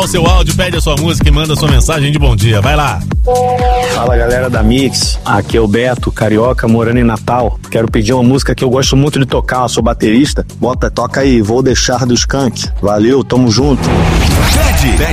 o seu áudio, pede a sua música e manda a sua mensagem de bom dia. Vai lá. Fala, galera da Mix, aqui é o Beto, carioca, morando em Natal. Quero pedir uma música que eu gosto muito de tocar, eu sou baterista. Toca aí, Vou Deixar do Skank. Valeu, tamo junto.